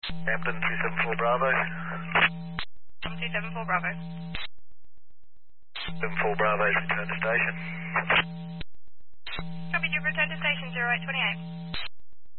Hampton 274 Bravo. 274 Bravo. 74 Bravo's return to station.